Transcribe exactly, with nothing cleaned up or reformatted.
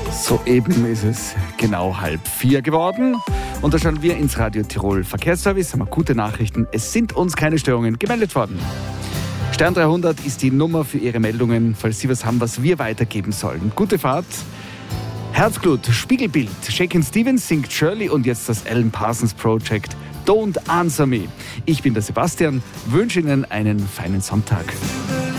Soeben ist es genau halb vier geworden. Und da schauen wir ins Radio Tirol Verkehrsservice. Haben wir gute Nachrichten. Es sind uns keine Störungen gemeldet worden. Stern dreihundert ist die Nummer für Ihre Meldungen, falls Sie was haben, was wir weitergeben sollen. Gute Fahrt. Herzblut, Spiegelbild. Shakin' Stevens singt Shirley und jetzt das Alan Parsons Project Don't Answer Me. Ich bin der Sebastian, wünsche Ihnen einen feinen Sonntag.